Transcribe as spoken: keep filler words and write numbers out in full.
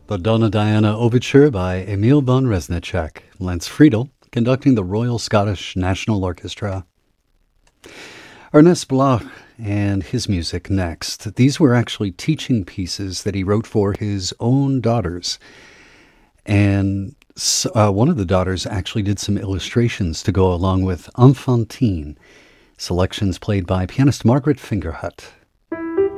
The Donna Diana Overture by Emil von Reznicek, Lance Friedel conducting the Royal Scottish National Orchestra. Ernest Bloch and his music next. These were actually teaching pieces that he wrote for his own daughters. And uh, one of the daughters actually did some illustrations to go along with Enfantine, selections played by pianist Margaret Fingerhut.